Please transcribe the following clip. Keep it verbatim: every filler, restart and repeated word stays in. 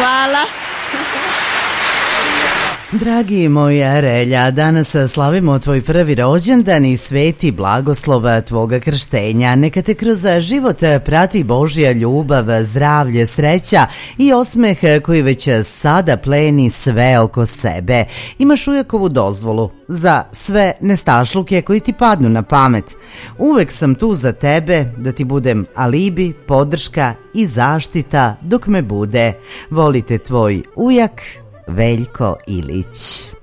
Hvala. Dragi moja Relja, danas slavimo tvoj prvi rođendan i sveti blagoslova tvoga krštenja. Neka te kroz život prati Božja ljubav, zdravlje, sreća i osmeh koji već sada pleni sve oko sebe. Imaš uvekovu dozvolu za sve nestašluke koji ti padnu na pamet. Uvek sam tu za tebe da ti budem alibi, podrška i zaštita dok me bude. Volite tvoj ujak Veljko Ilić.